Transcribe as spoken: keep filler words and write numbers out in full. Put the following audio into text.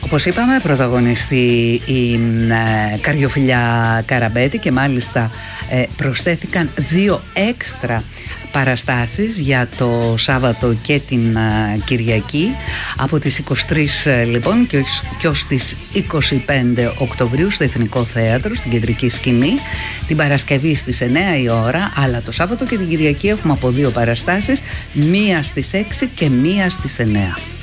Όπως είπαμε, πρωταγωνιστεί η ε, Καριοφιλιά Καραμπέτη και μάλιστα ε, προσθέθηκαν δύο έξτρα παραστάσεις για το Σάββατο και την ε, Κυριακή από τις είκοσι τρεις ε, λοιπόν και, και ως τις είκοσι πέντε Οκτωβρίου στο Εθνικό Θέατρο, στην κεντρική σκηνή, την Παρασκευή στις εννέα η ώρα, αλλά το Σάββατο και την Κυριακή έχουμε από δύο παραστάσεις, μία στις έξι και μία στις εννέα.